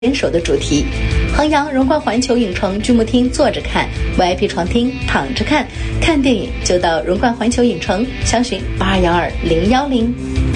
联手的主题。衡阳荣冠环球影城剧目厅坐着看， VIP 床厅躺着看。看电影就到荣冠环球影城，详询8212-010。